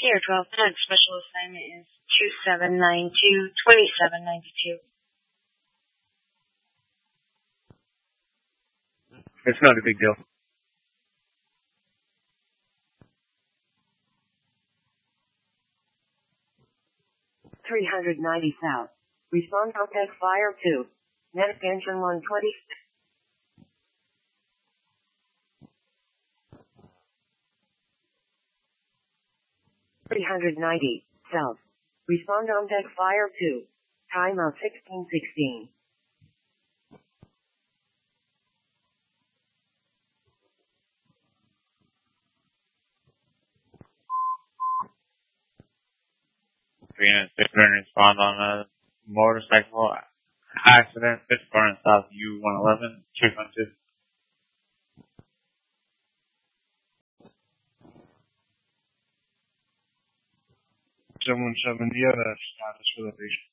Sierra 1210, special assignment is 2792-2792. It's not a big deal. .390 south. Respond contact fire 2. Net extension 120. .390 south. Respond contact fire 2. Timeout 1616. Respond on a motorcycle accident, Fitchburn South U111, 212. 717, do you have a status for the patient?